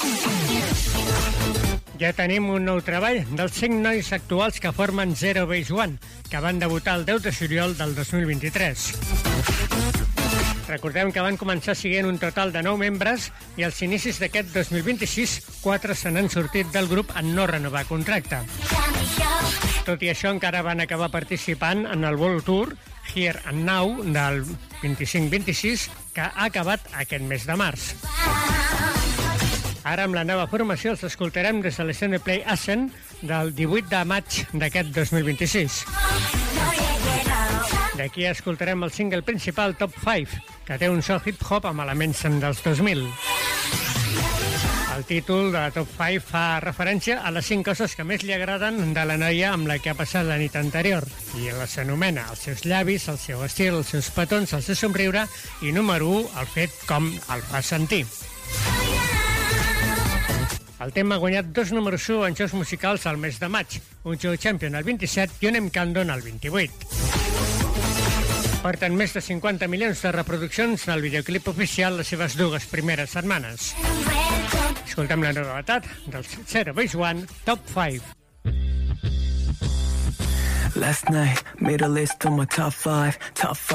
Ja tenim un nou treball dels 5 nois actuals que formen Zero Base One, que van debutar el 10 de juliol del 2023. Recordem que van començar siguent un total de 9 membres i als inicis d'aquest 2026, 4 se n'han sortit del grup en no renovar contracte. Tot i això, encara van acabar participant en el World Tour Here and Now del 25-26, que ha acabat aquest mes de març. Ara, amb la nova formació, els escoltarem des de l'escena Play Ascent del 18 de maig d'aquest 2026. D'aquí escoltarem el single principal Top 5, que té un so hip-hop amb elements dels 2000. El títol de Top 5 fa referència a les 5 coses que més li agraden de la noia amb la que ha passat la nit anterior, i les anomena els seus llavis, el seu estil, els seus petons, el seu somriure i, número 1, el fet com el fa sentir. El tema ha guanyat 2 números 1 en jocs musicals al mes de maig, un Joe Champion al 27 i un M. Countdown al 28. Porten més de 50 milions de reproduccions al videoclip oficial les seves 2 primeres setmanes. Escoltem la novetat dels Zero Base One, Top 5. Last night, made a list of my top 5.